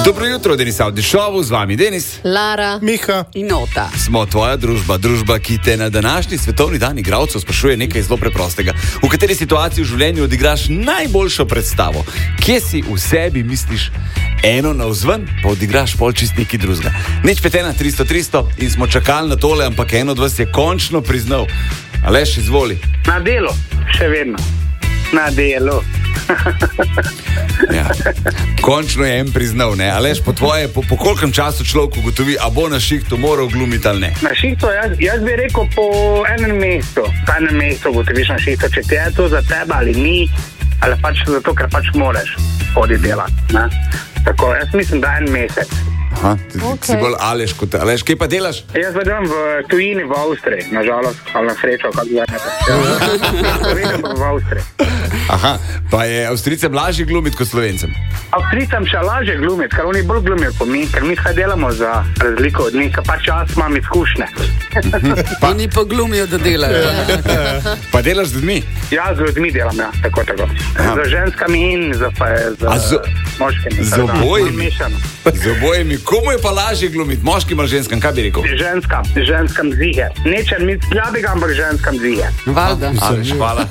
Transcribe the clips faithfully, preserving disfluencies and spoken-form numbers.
Dobro jutro, Denis Avdi Šovu, z vami Denis, Lara, Miha in Ota. Smo tvoja družba, družba, ki te na današnji svetovni dan igralcev sprašuje nekaj zelo preprostega. V kateri situaciji v življenju odigraš najboljšo predstavo? Kje si v sebi misliš eno navzven, pa odigraš pol čist neki drugega? Nič petena, tristo, tristo in smo čakali na tole, ampak eno od vas je končno priznal. Aleš, izvoli. Na delu, še vedno. Na delu. Ja. Končno je en priznal, ne? Aleš, po tvoje, po, po kolkem času človek ugotovi, a bo na šihtu moral glumiti ali ne? Na šihtu, jaz, jaz bi rekel po enem mesecu. Po enem mesecu ugotoviš na šihtu, če ti je to za tebe ali ni, ali pač zato, ker pač moraš hoditi delati. Ne? Tako, jaz mislim, da en mesec. Aha, ti, okay. Si bolj Aleš kot Aleš. Kaj pa delaš? Jaz vedem v tujini, v Avstriji, nažalost, ali na srečo, kako gledate. Ja, vedem v Avstriji. Aha, pa je Avstrijcem lažje glumiti kot Slovencem? Avstrijcem še lažje glumiti, ker oni bolj glumijo kot mi, ker mi kaj delamo za razliko od njih, pač jaz imam izkušnje. Pa oni pa glumijo, da delajo. Pa delaš z ljudmi? Ja, z ljudmi delam, ja, tako, tako. Aha. Z ženskami in z, z, z moškimi. Z obojimi? Z obojimi. Komu je pa lažje glumiti? Moškim ali ženskam? Kaj bi rekel? Ženskam, ženskam zihe. Nečem mi slabega, ampak ženskam zihe. Valda. Aleš, hvala.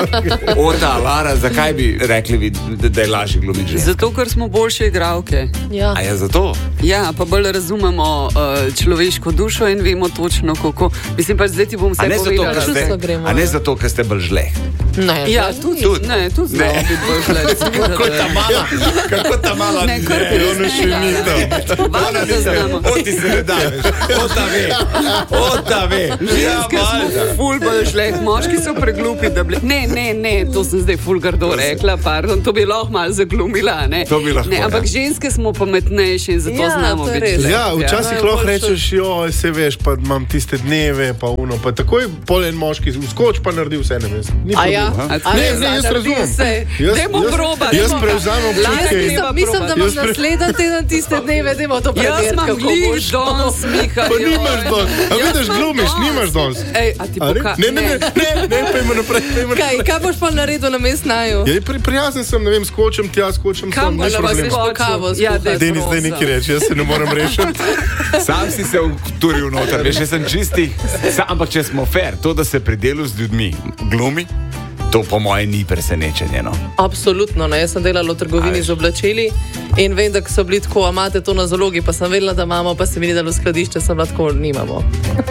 Ota, Lara, zakaj bi rekli vi, da, da je lažje glumiti ženskam? Zato, ker smo boljše igralke. Ja. A je zato? Ja, pa bolj razumemo uh, človeško dušo in vemo točno, kako. Mislim pa, zdaj ti bom vse povedala. Ste, a ne zato, ker ste bolj žleh? Ne, ja, tudi, tudi. Ne, tudi znamo biti bolj žleh. Kako ta mala? Kako ta mala? Ne, kar ne, ono še ni to. Valjda, da znamo. Oti se ne daveš. Ota ve. Ota ve. Ženske smo ful bolj žleh. Moški so preglupi, da bi... Ne, ne, ne, to sem zdaj ful grdo rekla, pardon. To bi lahko malo zaglumila, ne? To bi lahko, ne. Ampak ja. Ženske smo pametnejši in zato ja, znamo biti žleh. Ja, včasih ja. lahko rečeš, jo, se veš, pa imam tiste dneve, pa uno, pa takoj pol en moški vskoč, pa naredi vse, ne vem. Ni A ja? A ne, ne, jaz razumem. Dajmo probati. Jaz prevzamem občutke. Mislim, da imaš naslednji teden tiste dneve, dajmo to preveriti. Jaz imam glih danes, Miha. Pa nimaš danes. A vidiš, glumiš, nimaš danes. Ej, a ti poka... Ne, ne, ne, ne, ne, pojmo naprej. Kaj, kaj boš pa naredil na mest naju? Ja, pri, prijazen sem, ne vem, skočem tja, skočem sem, nič problem. Kavo ja, Denis, zdaj nekaj reči, jaz se ne moram rešiti. Sam si se vturil noter, veš, jaz sem čistih. Ampak če smo fair, to, da se pri delu z ljudmi glumi, to po moje ni presenečenje, no? Absolutno, no. Jaz sem delala v trgovini z oblačili in vem, da so bili tako, a imate to na zalogi, pa sem vedela, da imamo, pa se mi ni dalo v skladišče, sem bila tako, nimamo.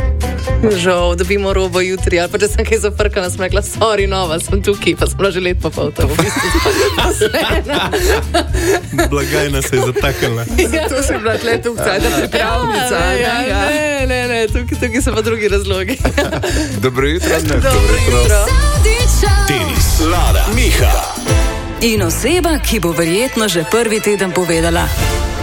Žal, dobimo robo jutri, ali pa če sem kaj zafrkala, sem rekla, sorry, nova, sem tukaj, pa sem bila že let pa pol tam, v bistvu. Blagajna se je zataknila. Ja. To sem bila tle tukaj, da pripravnica. Ja, ja, ne, ne, ne, tukaj, tukaj so pa drugi razlogi. Dobro jutro. Dobro jutro. Denis, Lara, Miha. In oseba, ki bo verjetno že prvi teden povedala: